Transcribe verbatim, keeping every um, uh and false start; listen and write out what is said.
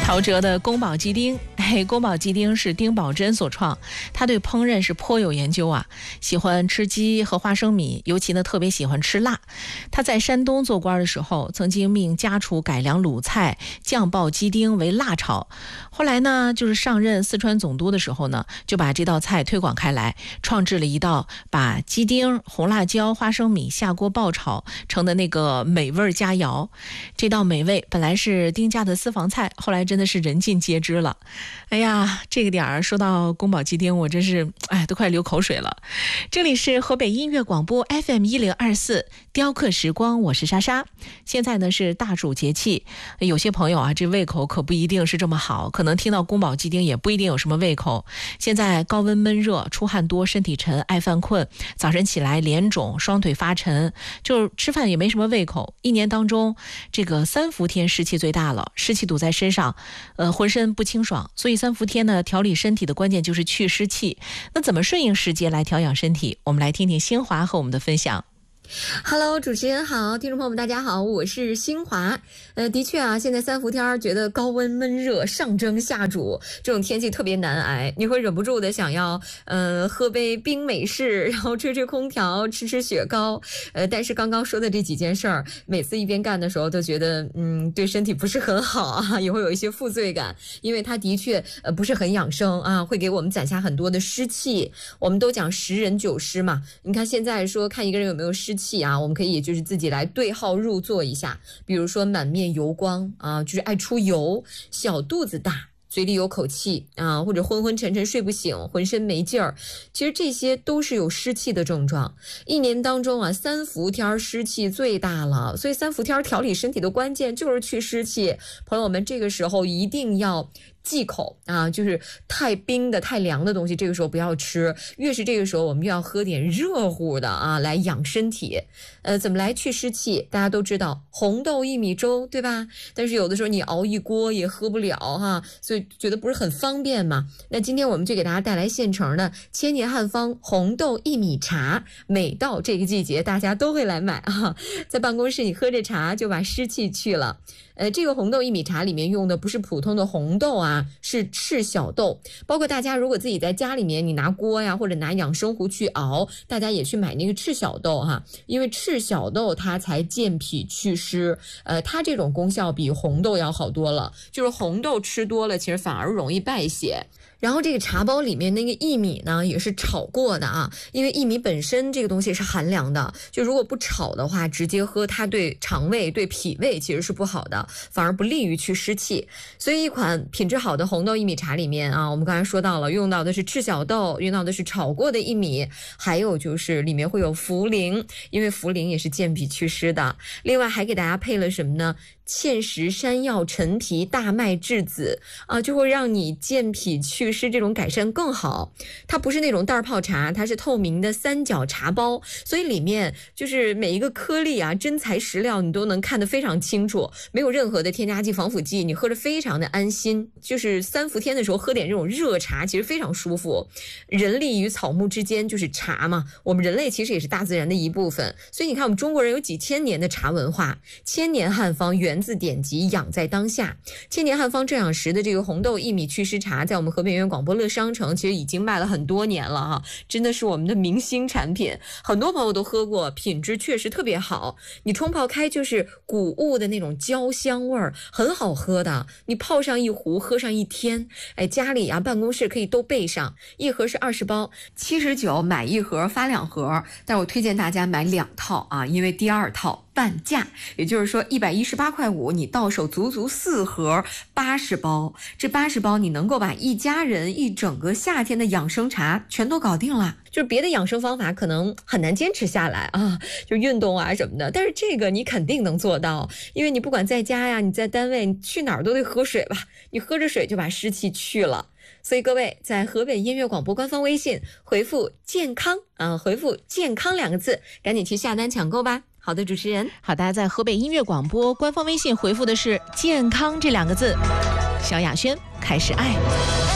陶喆的宫保鸡丁，嘿，宫保鸡丁是丁宝桢所创，他对烹饪是颇有研究啊，喜欢吃鸡和花生米，尤其呢特别喜欢吃辣。他在山东做官的时候，曾经命家厨改良鲁菜，酱爆鸡丁为辣炒。后来呢，就是上任四川总督的时候呢，就把这道菜推广开来，创制了一道把鸡丁、红辣椒、花生米下锅爆炒成的那个美味佳肴。这道美味本来是丁家的私房菜，后来真的是人尽皆知了。哎呀，这个点儿说到宫保鸡丁，我真是哎都快流口水了。这里是河北音乐广播 F M 一零二四雕刻时光，我是莎莎。现在呢是大暑节气，有些朋友啊这胃口可不一定是这么好，可能听到宫保鸡丁也不一定有什么胃口。现在高温闷热，出汗多，身体沉，爱犯困，早晨起来脸肿，双腿发沉，就吃饭也没什么胃口。一年当中这个三伏天湿气最大了，湿气堵在身上，呃，浑身不清爽。所以三伏天呢，调理身体的关键就是去湿气。那怎么顺应时节来调养身体？我们来听听新华和我们的分享。 Hello， 主持人好，听众朋友们大家好，我是新华。呃，的确啊，现在三伏天觉得高温闷热，上蒸下煮，这种天气特别难挨，你会忍不住的想要呃喝杯冰美式，然后吹吹空调，吃吃雪糕。呃，但是刚刚说的这几件事儿，每次一边干的时候都觉得嗯对身体不是很好啊，也会有一些负罪感，因为它的确呃不是很养生啊，会给我们攒下很多的湿气。我们都讲十人九湿嘛，你看现在说看一个人有没有湿气啊，我们可以就是自己来对号入座一下，比如说满面油光啊，就是爱出油，小肚子大，嘴里有口气啊，或者昏昏沉沉睡不醒，浑身没劲儿，其实这些都是有湿气的症状。一年当中啊，三伏天湿气最大了，所以三伏天调理身体的关键就是去湿气。朋友们，这个时候一定要忌口啊，就是太冰的太凉的东西这个时候不要吃，越是这个时候我们越要喝点热乎的啊，来养身体。呃，怎么来去湿气？大家都知道红豆薏米粥对吧？但是有的时候你熬一锅也喝不了哈，所以觉得不是很方便嘛。那今天我们就给大家带来现成的千年汉方红豆薏米茶，每到这个季节大家都会来买啊，在办公室你喝着茶就把湿气去了。呃，这个红豆薏米茶里面用的不是普通的红豆啊，是赤小豆。包括大家如果自己在家里面，你拿锅呀或者拿养生壶去熬，大家也去买那个赤小豆哈，因为赤小豆它才健脾祛湿，呃，它这种功效比红豆要好多了。就是红豆吃多了，其实反而容易败血。然后这个茶包里面那个薏米呢也是炒过的啊，因为薏米本身这个东西是寒凉的，就如果不炒的话，直接喝它对肠胃对脾胃其实是不好的，反而不利于去湿气。所以一款品质好的红豆薏米茶里面啊，我们刚才说到了用到的是赤小豆，用到的是炒过的薏米，还有就是里面会有茯苓，因为茯苓也是健脾祛湿的。另外还给大家配了什么呢？芡实山药陈皮大麦栀子啊，就会让你健脾祛湿这种改善更好。它不是那种袋泡茶，它是透明的三角茶包，所以里面就是每一个颗粒啊，真材实料，你都能看得非常清楚，没有任何的添加剂防腐剂，你喝着非常的安心。就是三伏天的时候喝点这种热茶其实非常舒服。人力与草木之间就是茶嘛，我们人类其实也是大自然的一部分，所以你看我们中国人有几千年的茶文化，千年汉方源自典籍，养在当下。千年汉方正养时的这个红豆薏米祛湿茶，在我们河北园广播乐商城其实已经卖了很多年了哈，真的是我们的明星产品，很多朋友都喝过，品质确实特别好。你冲泡开就是谷物的那种焦香味儿，很好喝的。你泡上一壶，喝上一天，哎，家里啊办公室可以都备上。一盒是二十包，七十九买一盒发两盒，但我推荐大家买两套啊，因为第二套半价，也就是说一百一十八块五，你到手足足四盒八十包，这八十包你能够把一家人一整个夏天的养生茶全都搞定了。就是别的养生方法可能很难坚持下来啊，就运动啊什么的，但是这个你肯定能做到，因为你不管在家呀，你在单位，你去哪儿都得喝水吧，你喝着水就把湿气去了。所以各位在河北音乐广播官方微信回复健康啊，回复健康两个字，赶紧去下单抢购吧。好的，主持人。 好的，在河北音乐广播官方微信回复的是健康这两个字。小雅轩开始爱。